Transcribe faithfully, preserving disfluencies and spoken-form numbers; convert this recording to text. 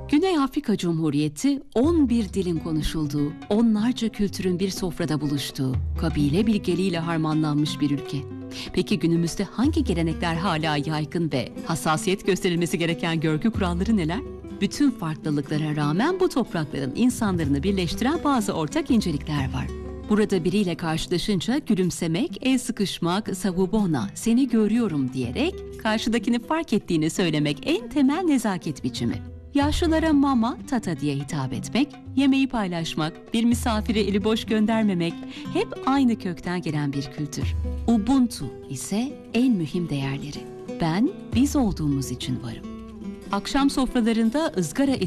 Güney Afrika Cumhuriyeti on bir dilin konuşulduğu, onlarca kültürün bir sofrada buluştuğu, kabile bilgeliğiyle harmanlanmış bir ülke. Peki günümüzde hangi gelenekler hala yaygın ve hassasiyet gösterilmesi gereken görgü kuralları neler? Bütün farklılıklara rağmen bu toprakların insanlarını birleştiren bazı ortak incelikler var. Burada biriyle karşılaşınca gülümsemek, el sıkışmak, savubona, seni görüyorum diyerek karşıdakini fark ettiğini söylemek en temel nezaket biçimi. Yaşlılara mama, tata diye hitap etmek, yemeği paylaşmak, bir misafiri eli boş göndermemek hep aynı kökten gelen bir kültür. Ubuntu ise en mühim değerleri. Ben, biz olduğumuz için varım. Akşam sofralarında ızgara